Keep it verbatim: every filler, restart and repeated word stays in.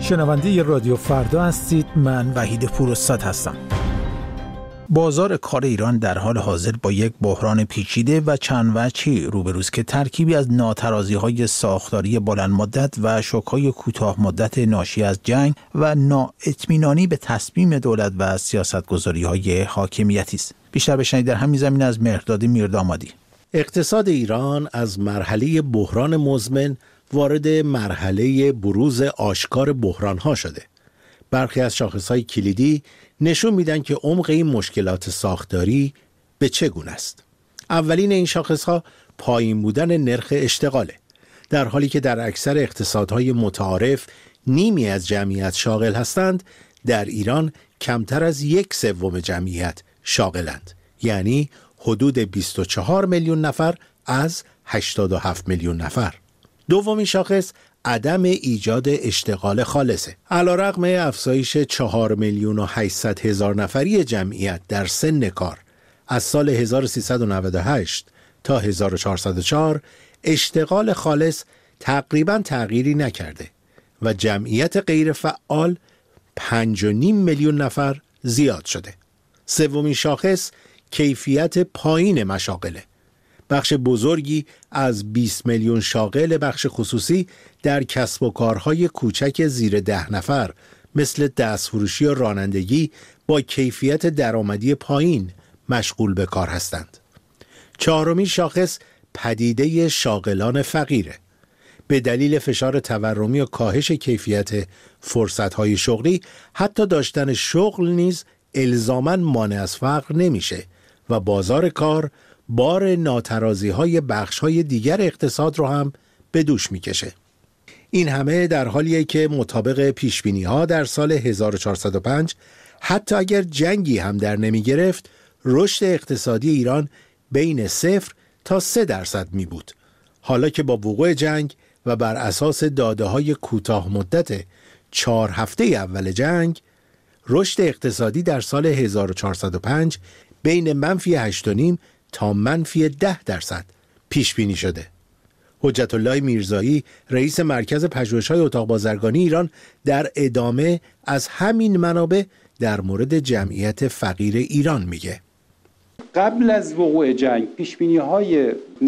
شنونده رادیو فردا هستید. من وحید پوراستاد هستم. بازار کار ایران در حال حاضر با یک بحران پیچیده و چند وجهی روبروست که ترکیبی از ناترازی‌های ساختاری بلند مدت و شوک‌های کوتاه مدت ناشی از جنگ و نااطمینانی به تصمیم دولت و سیاست‌گذاری‌های حاکمیتی است. بیشتر بشنوید در همین زمینه از مهرداد میردامادی. اقتصاد ایران از مرحله بحران مزمن وارد مرحله بروز آشکار بحران‌ها شده. برخی از شاخص‌های کلیدی نشون میدن که عمق این مشکلات ساختاری به چه گونه است. اولین این شاخص‌ها پایین بودن نرخ اشتغاله. در حالی که در اکثر اقتصادهای متعارف نیمی از جمعیت شاغل هستند، در ایران کمتر از یک سوم جمعیت شاغلند، یعنی حدود بیست و چهار میلیون نفر از هشتاد و هفت میلیون نفر. دومین شاخص عدم ایجاد اشتغال خالصه. علیرغم افزایش چهار میلیون و هشتصد هزار نفری جمعیت در سن کار از سال هزار و سیصد و نود و هشت تا هزار و چهارصد و چهار، اشتغال خالص تقریباً تغییری نکرده و جمعیت غیر فعال پنج و نیم میلیون نفر زیاد شده. سومین شاخص کیفیت پایین مشاغله. بخش بزرگی از بیست میلیون شاغل بخش خصوصی در کسب و کارهای کوچک زیر ده نفر مثل دستفروشی و رانندگی با کیفیت درآمدی پایین مشغول به کار هستند. چهارمین شاخص پدیده شاغلان فقیره. به دلیل فشار تورمی و کاهش کیفیت فرصت‌های شغلی، حتی داشتن شغل نیز الزاماً مانع از فقر نمیشه و بازار کار بار ناترازی‌های بخش‌های دیگر اقتصاد رو هم به دوش می‌کشه. این همه در حالیه که مطابق پیشبینی‌ها در سال هزار و چهارصد و پنج حتی اگر جنگی هم در نمی‌گرفت، رشد اقتصادی ایران بین صفر تا سه درصد می بود. حالا که با وقوع جنگ و بر اساس داده‌های کوتاه مدت چهار هفته اول جنگ، رشد اقتصادی در سال هزار و چهارصد و پنج بین منفی هشت و نیم تا منفی ده درصد پیش بینی شده. حجت الله میرزایی رئیس مرکز پژوهش‌های اتاق بازرگانی ایران در ادامه از همین منابع در مورد جمعیت فقیر ایران میگه. قبل از وقوع جنگ پیش بینی‌های